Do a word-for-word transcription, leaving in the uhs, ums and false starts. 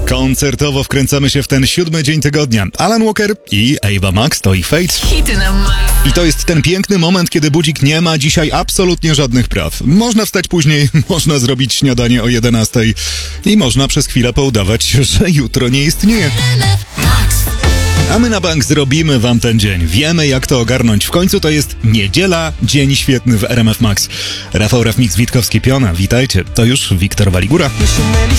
Koncertowo wkręcamy się w ten siódmy dzień tygodnia. Alan Walker i Ava Max to ich Fate. Hity na maksa. I to jest ten piękny moment, kiedy budzik nie ma dzisiaj absolutnie żadnych praw. Można wstać później, można zrobić śniadanie o jedenastej i można przez chwilę poudawać, że jutro nie istnieje. A my na bank zrobimy wam ten dzień. Wiemy, jak to ogarnąć. W końcu to jest niedziela, dzień świetny w R M F Max. Rafał Rafmix, Witkowski-Piona, witajcie. To już Wiktor Waligura.